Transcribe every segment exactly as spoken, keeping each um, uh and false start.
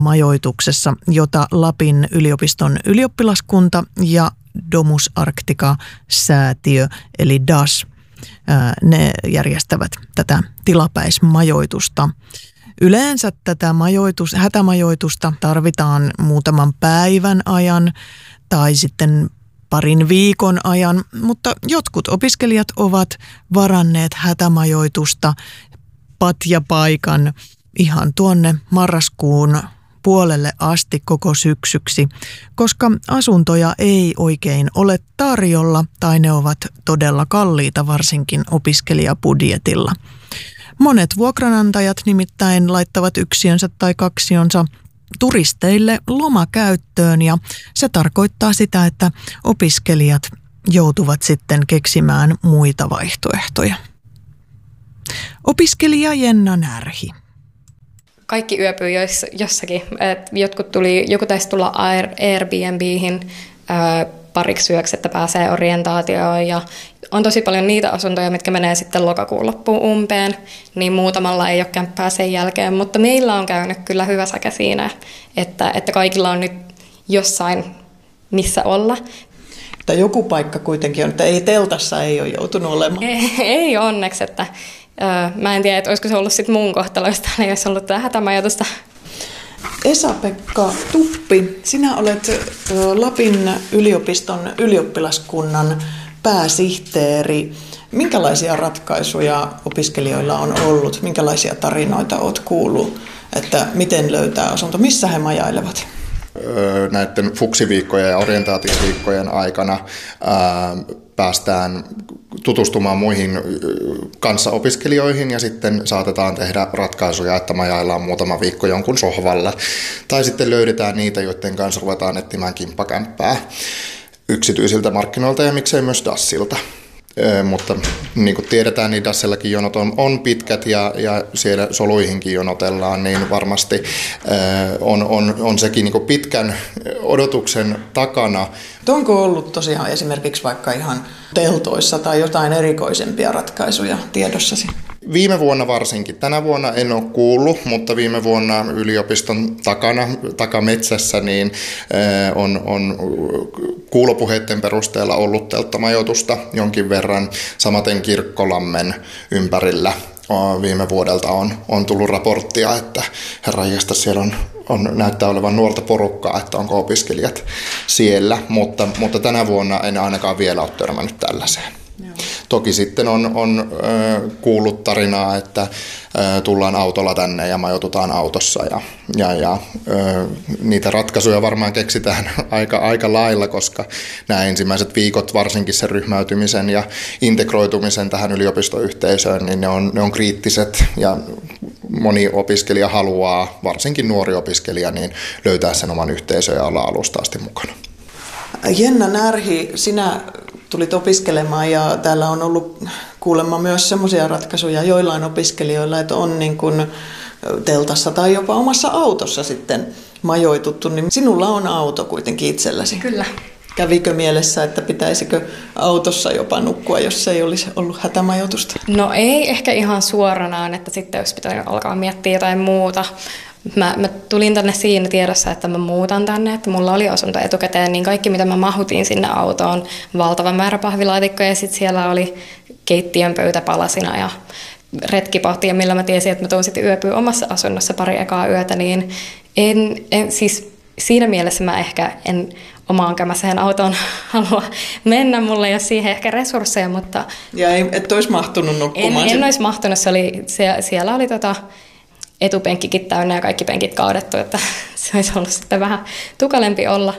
majoituksessa, jota Lapin yliopiston ylioppilaskunta ja Domus Arctica-säätiö eli D A S, ne järjestävät tätä tilapäismajoitusta. Yleensä tätä majoitus, hätämajoitusta tarvitaan muutaman päivän ajan tai sitten parin viikon ajan, mutta jotkut opiskelijat ovat varanneet hätämajoitusta patjapaikan ihan tuonne marraskuun puolelle asti koko syksyksi, koska asuntoja ei oikein ole tarjolla tai ne ovat todella kalliita varsinkin opiskelijabudjetilla. Monet vuokranantajat nimittäin laittavat yksiönsä tai kaksionsa turisteille lomakäyttöön ja se tarkoittaa sitä, että opiskelijat joutuvat sitten keksimään muita vaihtoehtoja. Opiskelija Jenna Närhi. Kaikki yöpyy jossakin. Jotkut tuli, joku taisi tulla Airbnbihin pariksi yöksi, että pääsee orientaatioon. Ja on tosi paljon niitä asuntoja, mitkä menee sitten lokakuun loppuun umpeen, niin muutamalla ei ole kämppää sen jälkeen. Mutta meillä on käynyt kyllä hyvä säkä siinä, että, että kaikilla on nyt jossain missä olla. Että joku paikka kuitenkin on, että ei teltassa ei ole joutunut olemaan. Ei, ei onneksi, että mä en tiedä, että olisiko se ollut sitten mun kohtalo, jos täällä ei olisi ollut tätä hätämajoitusta. Esa-Pekka Tuppi, sinä olet Lapin yliopiston ylioppilaskunnan pääsihteeri. Minkälaisia ratkaisuja opiskelijoilla on ollut? Minkälaisia tarinoita olet kuullut, että miten löytää asunto? Missä he majailevat? Näiden fuksiviikkojen ja orientaatioviikkojen aikana ää, päästään tutustumaan muihin kanssaopiskelijoihin ja sitten saatetaan tehdä ratkaisuja, että majaillaan muutama viikko jonkun sohvalla. Tai sitten löydetään niitä, joiden kanssa ruvetaan etsimään kimppakämppää yksityisiltä markkinoilta ja miksei myös Dassilta. Ö, mutta niin kuin tiedetään, niin Dassillakin jonot on, on pitkät ja, ja siellä soluihinkin jonotellaan, niin varmasti ö, on, on, on sekin niin kuin pitkän odotuksen takana. Onko ollut tosiaan esimerkiksi vaikka ihan teltoissa tai jotain erikoisempia ratkaisuja tiedossasi? Viime vuonna varsinkin. Tänä vuonna en ole kuullut, mutta viime vuonna yliopiston takana, takametsässä niin on, on kuulopuheiden perusteella ollut telttamajoitusta jonkin verran. Samaten Kirkkolammen ympärillä viime vuodelta on, on tullut raporttia, että herranjestas siellä on, on, näyttää olevan nuorta porukkaa, että onko opiskelijat siellä, mutta, mutta tänä vuonna en ainakaan vielä ole törmännyt tällaiseen. Joo. Toki sitten on, on äh, kuullut tarinaa, että äh, tullaan autolla tänne ja majoitutaan autossa ja, ja, ja äh, niitä ratkaisuja varmaan keksitään aika, aika lailla, koska nämä ensimmäiset viikot, varsinkin sen ryhmäytymisen ja integroitumisen tähän yliopistoyhteisöön, niin ne on, ne on kriittiset ja moni opiskelija haluaa, varsinkin nuori opiskelija, niin löytää sen oman yhteisön ja olla alusta asti mukana. Jenna Närhi, sinä tulit opiskelemaan ja täällä on ollut kuulemma myös semmoisia ratkaisuja joillain opiskelijoilla, että on niin kuin teltassa tai jopa omassa autossa sitten majoituttu, niin sinulla on auto kuitenkin itselläsi. Kyllä. Kävikö mielessä, että pitäisikö autossa jopa nukkua, jos ei olisi ollut hätämajoitusta? No ei ehkä ihan suoranaan, että sitten olisi pitänyt alkaa miettiä jotain muuta. Mä, mä tulin tänne siinä tiedossa, että mä muutan tänne, että mulla oli asunto etukäteen, niin kaikki mitä mä mahutin sinne autoon, valtava määrä pahvilaatikkoja ja sitten siellä oli keittiön pöytä palasina ja retkipahtia, millä mä tiesin, että mä tuun sitten yöpyä omassa asunnossa pari ekaa yötä, niin en, en siis siinä mielessä mä ehkä en omaan kämäseen autoon halua mennä, mulla ei ole siihen ehkä resursseja, mutta... Ja ei, et olisi mahtunut nukkumaan? En, en olisi mahtunut, se oli, siellä, siellä oli tota... etupenkkikin täynnä ja kaikki penkit kaadettu, että se olisi ollut sitten vähän tukalempi olla.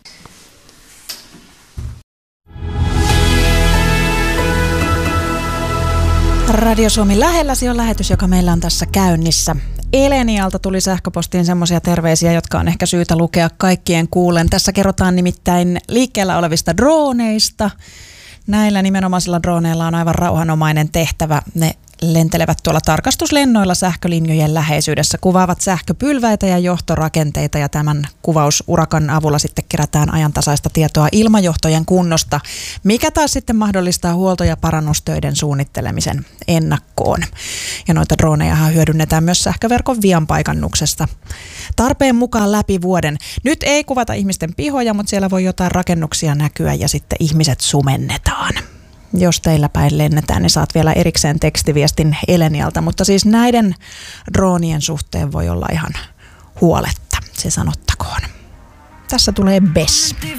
Radio Suomi lähelläsi on lähetys, joka meillä on tässä käynnissä. Elenialta tuli sähköpostiin semmoisia terveisiä, jotka on ehkä syytä lukea kaikkien kuulen. Tässä kerrotaan nimittäin liikkeellä olevista droneista. Näillä nimenomaisilla droneilla on aivan rauhanomainen tehtävä. Ne lentelevät tuolla tarkastuslennoilla sähkölinjojen läheisyydessä, kuvaavat sähköpylväitä ja johtorakenteita ja tämän kuvausurakan avulla sitten kerätään ajantasaista tietoa ilmajohtojen kunnosta, mikä taas sitten mahdollistaa huolto- ja parannustöiden suunnittelemisen ennakkoon. Ja noita dronejahan hyödynnetään myös sähköverkon vianpaikannuksesta tarpeen mukaan läpi vuoden. Nyt ei kuvata ihmisten pihoja, mutta siellä voi jotain rakennuksia näkyä ja sitten ihmiset sumennetaan. Jos teillä päin lennetään, niin saat vielä erikseen tekstiviestin Elenialta, mutta siis näiden droonien suhteen voi olla ihan huoletta, se sanottakoon. Tässä tulee Bess.